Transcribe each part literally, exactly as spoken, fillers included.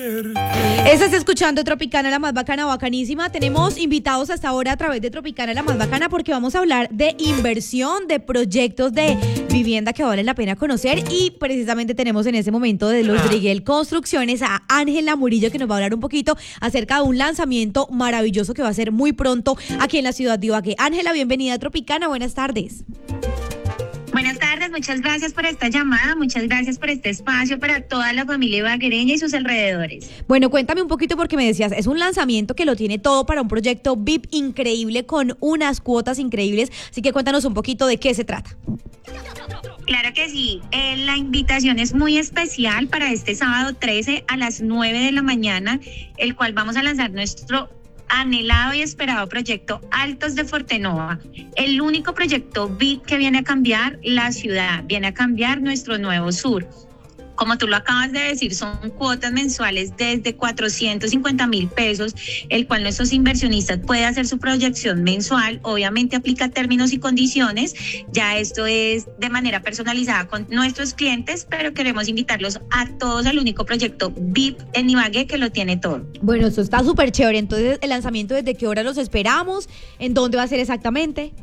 Estás escuchando Tropicana, la más bacana, bacanísima. Tenemos invitados hasta ahora a través de Tropicana, la más bacana, porque vamos a hablar de inversión, de proyectos de vivienda que vale la pena conocer. Y precisamente tenemos en ese momento de Los Driguel Construcciones a Ángela Murillo, que nos va a hablar un poquito acerca de un lanzamiento maravilloso que va a ser muy pronto aquí en la ciudad de Ibagué. Ángela, bienvenida a Tropicana, buenas tardes. Buenas tardes, muchas gracias por esta llamada, muchas gracias por este espacio para toda la familia ibaguereña y sus alrededores. Bueno, cuéntame un poquito porque me decías, es un lanzamiento que lo tiene todo para un proyecto V I P increíble con unas cuotas increíbles, así que cuéntanos un poquito de qué se trata. Claro que sí, eh, la invitación es muy especial para este sábado trece a las nueve de la mañana, el cual vamos a lanzar nuestro anhelado y esperado proyecto Altos de Fortenova, el único proyecto V I P que viene a cambiar la ciudad, viene a cambiar nuestro nuevo sur. Como tú lo acabas de decir, son cuotas mensuales desde cuatrocientos cincuenta mil pesos, el cual nuestros inversionistas pueden hacer su proyección mensual. Obviamente aplica términos y condiciones. Ya esto es de manera personalizada con nuestros clientes, pero queremos invitarlos a todos al único proyecto V I P en Ibagué que lo tiene todo. Bueno, eso está súper chévere. Entonces, ¿el lanzamiento desde qué hora los esperamos? ¿En dónde va a ser exactamente?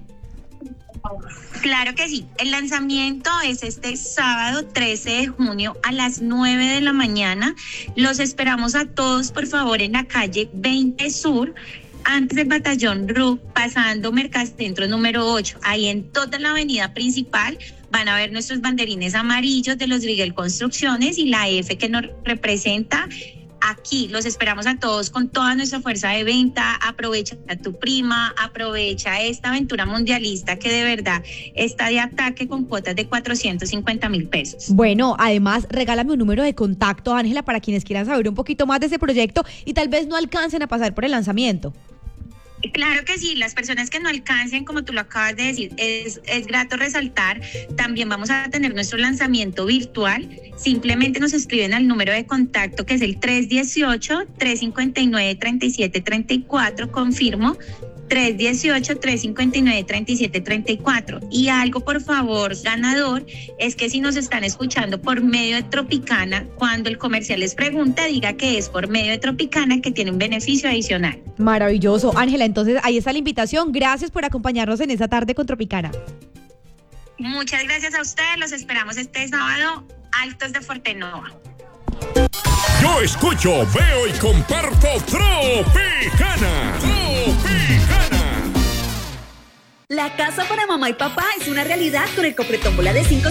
Claro que sí, el lanzamiento es este sábado trece de junio a las nueve de la mañana. Los esperamos a todos, por favor, en la calle veinte Sur, antes del Batallón R U C, pasando Mercacentro número ocho. Ahí en toda la avenida principal van a ver nuestros banderines amarillos de Los Driguel Construcciones y la F que nos representa. Aquí los esperamos a todos con toda nuestra fuerza de venta. Aprovecha a tu prima, aprovecha esta aventura mundialista que de verdad está de ataque con cuotas de cuatrocientos cincuenta mil pesos. Bueno, además regálame un número de contacto, Ángela, para quienes quieran saber un poquito más de ese proyecto y tal vez no alcancen a pasar por el lanzamiento. Claro que sí, las personas que no alcancen, como tú lo acabas de decir, es, es grato resaltar, también vamos a tener nuestro lanzamiento virtual. Simplemente nos escriben al número de contacto que es el tres uno ocho, tres cinco nueve, tres siete tres cuatro, confirmo, tres uno ocho, tres cinco nueve, tres siete tres cuatro. Y algo, por favor, ganador, es que si nos están escuchando por medio de Tropicana, cuando el comercial les pregunta, diga que es por medio de Tropicana, que tiene un beneficio adicional. Maravilloso, Ángela, entonces ahí está la invitación. Gracias por acompañarnos en esta tarde con Tropicana. Muchas gracias a ustedes, los esperamos este sábado, Altos de Fortenova. Yo escucho, veo y comparto Tropicana. Tropicana. La casa para mamá y papá es una realidad con el Cofre Tómbola de cinco